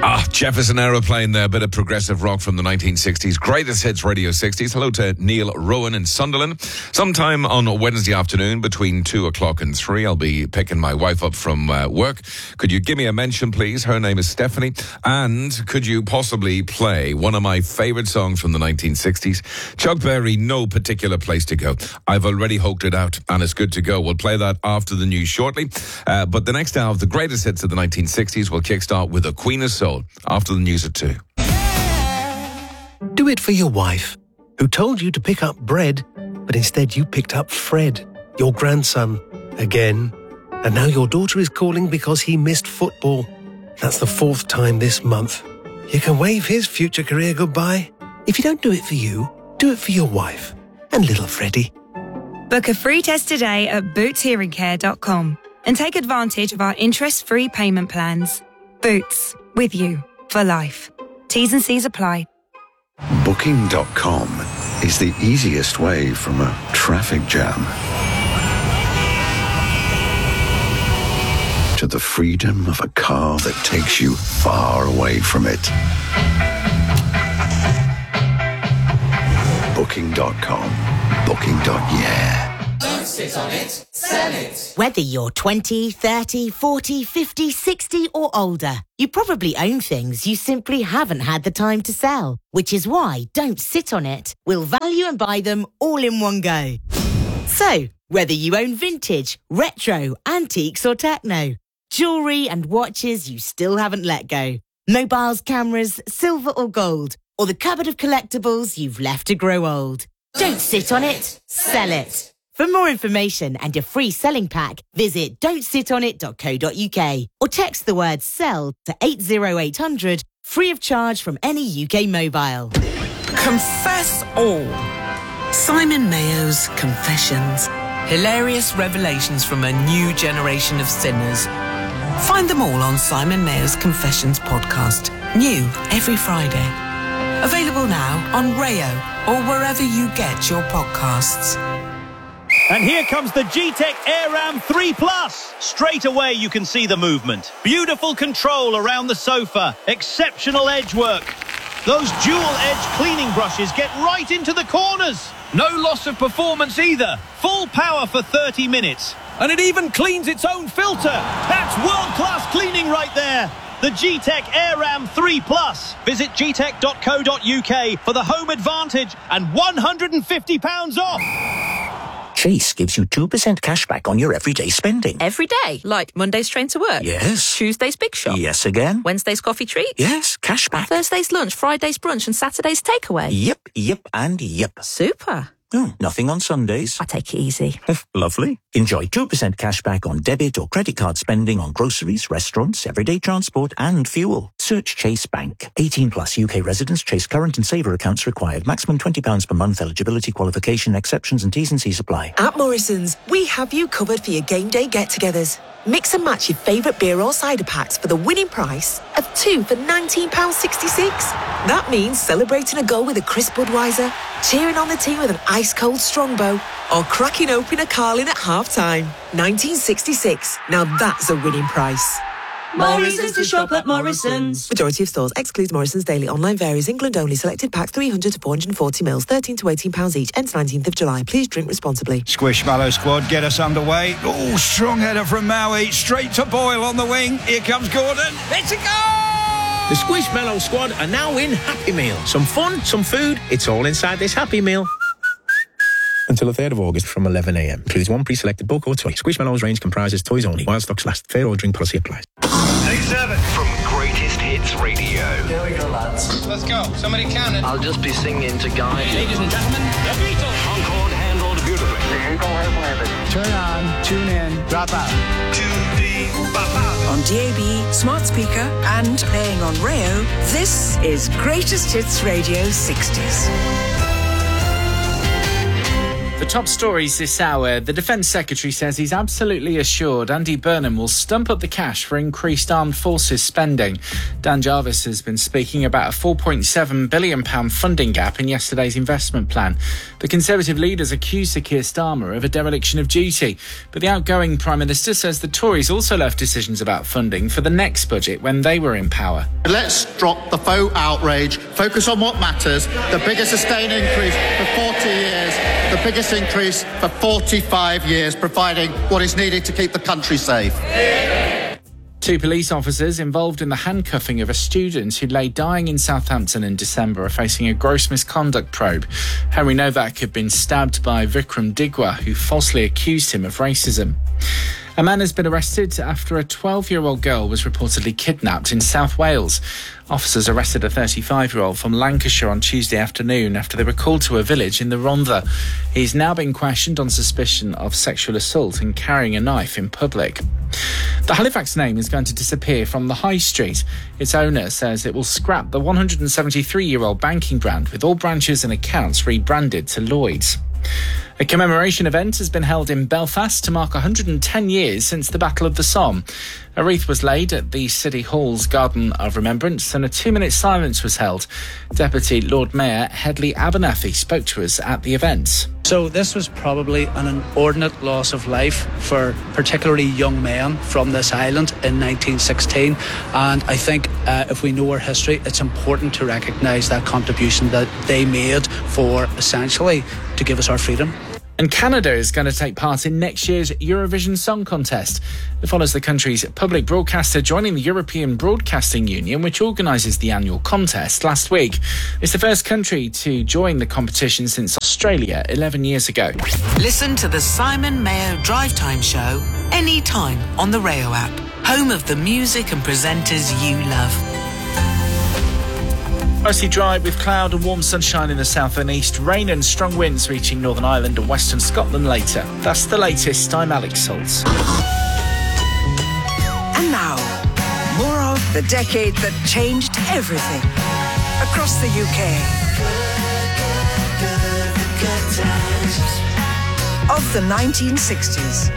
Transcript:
Jefferson Aeroplane there, a bit of progressive rock from the 1960s. Greatest hits Radio 60s. Hello to Neil Rowan in Sunderland. Sometime on Wednesday afternoon between 2 o'clock and 3, I'll be picking my wife up from work. Could you give me a mention, please? Her name is Stephanie. And could you possibly play one of my favourite songs from the 1960s? Chuck Berry, No Particular Place to Go. I've already hooked it out and it's good to go. We'll play that after the news shortly. But the next hour of the greatest hits of the 1960s will kickstart with a Queen of Soul after the news at 2. Do it for your wife, who told you to pick up bread, but instead you picked up Fred, your grandson, again. And now your daughter is calling because he missed football. That's the 4th time this month. You can wave his future career goodbye. If you don't do it for you, do it for your wife and little Freddie. Book a free test today at bootshearingcare.com and take advantage of our interest-free payment plans. Boots, with you for life. T's and C's apply. Booking.com is the easiest way from a traffic jam to the freedom of a car that takes you far away from it. Booking.com. Booking.yeah. Don't sit on it, sell it. Whether you're 20, 30, 40, 50, 60 or older, you probably own things you simply haven't had the time to sell. Which is why Don't Sit On It will value and buy them all in one go. So, whether you own vintage, retro, antiques or techno, jewellery and watches you still haven't let go, mobiles, cameras, silver or gold, or the cupboard of collectibles you've left to grow old. Don't sit on it, sell it. For more information and your free selling pack, visit don'tsitonit.co.uk or text the word SELL to 80800, free of charge from any UK mobile. Confess all. Simon Mayo's Confessions. Hilarious revelations from a new generation of sinners. Find them all on Simon Mayo's Confessions podcast. New every Friday. Available now on Rayo or wherever you get your podcasts. And here comes the G-Tech AirRam 3 Plus. Straight away you can see the movement. Beautiful control around the sofa. Exceptional edge work. Those dual-edge cleaning brushes get right into the corners. No loss of performance either. Full power for 30 minutes. And it even cleans its own filter. That's world-class cleaning right there. The G-Tech AirRam 3 Plus. Visit gtech.co.uk for the home advantage and £150 off. Chase gives you 2% cash back on your everyday spending. Every day? Like Monday's train to work? Yes. Tuesday's big shop? Yes again. Wednesday's coffee treat? Yes, cash back. Thursday's lunch, Friday's brunch and Saturday's takeaway? Yep, and yep. Super. Nothing on Sundays. I take it easy. Lovely. Enjoy 2% cash back on debit or credit card spending on groceries, restaurants, everyday transport and fuel. Search Chase Bank. 18 plus UK residents. Chase current and saver accounts required. Maximum £20 per month. Eligibility, qualification, exceptions and T's and C's apply. At Morrison's, we have you covered for your game day get-togethers. Mix and match your favourite beer or cider packs for the winning price of 2 for £19.66. That means celebrating a goal with a crisp Budweiser, cheering on the team with an ice-cold Strongbow, or cracking open a Carling at half-time. 1966. Now that's a winning price. Morrison's to shop at Morrison's. Majority of stores excludes Morrison's daily. Online varies. England only. Selected packs 300 to 440 mils. 13 to £18 each. Ends 19th of July. Please drink responsibly. Squishmallow squad get us underway. Oh, strong header from Maui. Straight to Boyle on the wing. Here comes Gordon. It's a goal! The Squishmallow squad are now in Happy Meal. Some fun, some food. It's all inside this Happy Meal. Until the 3rd of August from 11 a.m. Includes one pre-selected book or toy. Squishmallows range comprises toys only. While stocks last. Fair ordering policy applies. Next 7 from Greatest Hits Radio. Here we go, lads. Let's go. Somebody count it. I'll just be singing to guide you. Ladies and gentlemen, the Beatles. Concord handled beautifully. The Eagle has landed. Turn on, tune in, drop out. On DAB, smart speaker and playing on Rayo, this is Greatest Hits Radio 60s. The top stories this hour. The Defence Secretary says he's absolutely assured Andy Burnham will stump up the cash for increased armed forces spending. Dan Jarvis has been speaking about a £4.7 billion funding gap in yesterday's investment plan. The Conservative leaders accused Sir Keir Starmer of a dereliction of duty. But the outgoing Prime Minister says the Tories also left decisions about funding for the next budget when they were in power. Let's drop the faux outrage, focus on what matters, the biggest sustained increase for 40 years, the biggest increase for 45 years, providing what is needed to keep the country safe. Two police officers involved in the handcuffing of a student who lay dying in Southampton in December are facing a gross misconduct probe. Henry Novak had been stabbed by Vikram Digwa, who falsely accused him of racism. A man has been arrested after a 12-year-old girl was reportedly kidnapped in South Wales. Officers arrested a 35-year-old from Lancashire on Tuesday afternoon after they were called to a village in the Rhondda. He's now being questioned on suspicion of sexual assault and carrying a knife in public. The Halifax name is going to disappear from the High Street. Its owner says it will scrap the 173-year-old banking brand, with all branches and accounts rebranded to Lloyds. A commemoration event has been held in Belfast to mark 110 years since the Battle of the Somme. A wreath was laid at the City Hall's Garden of Remembrance and a 2-minute silence was held. Deputy Lord Mayor Hedley Abernathy spoke to us at the event. So this was probably an inordinate loss of life for particularly young men from this island in 1916, and I think if we know our history, it's important to recognise that contribution that they made for essentially to give us our freedom. And Canada is going to take part in next year's Eurovision Song Contest. It follows the country's public broadcaster joining the European Broadcasting Union, which organises the annual contest, last week. It's the first country to join the competition since Australia 11 years ago. Listen to the Simon Mayo Drive Time Show anytime on the Rayo app, home of the music and presenters you love. Mostly dry with cloud and warm sunshine in the south and east. Rain and strong winds reaching Northern Ireland and Western Scotland later. That's the latest. I'm Alex Saltz. And now, more of the decade that changed everything across the UK. Of the 1960s.